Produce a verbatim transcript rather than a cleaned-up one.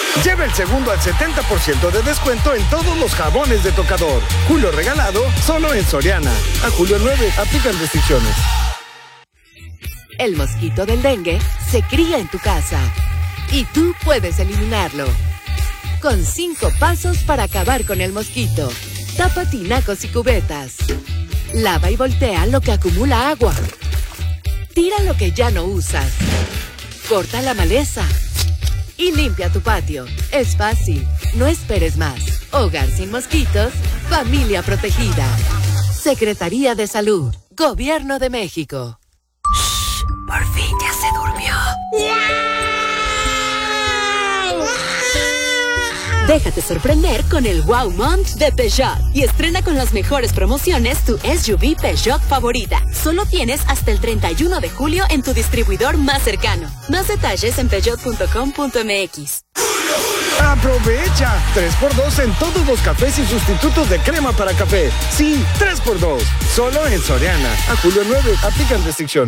Lleva el segundo al setenta por ciento de descuento en todos los jabones de tocador. Julio regalado, solo en Soriana. A julio nueve, aplican restricciones. El mosquito del dengue se cría en tu casa y tú puedes eliminarlo. Con cinco pasos para acabar con el mosquito. Tapa tinacos y cubetas. Lava y voltea lo que acumula agua. Tira lo que ya no usas. Corta la maleza. Y limpia tu patio. Es fácil. No esperes más. Hogar sin mosquitos. Familia protegida. Secretaría de Salud. Gobierno de México. Shh, por fin ya se durmió. Déjate sorprender con el Wow Month de Peugeot y estrena con las mejores promociones tu S U V Peugeot favorita. Solo tienes hasta el treinta y uno de julio en tu distribuidor más cercano. Más detalles en peugeot punto com punto mx. ¡Aprovecha! tres por dos en todos los cafés y sustitutos de crema para café. Sí, tres por dos. Solo en Soriana. A julio nueve, aplican restricciones.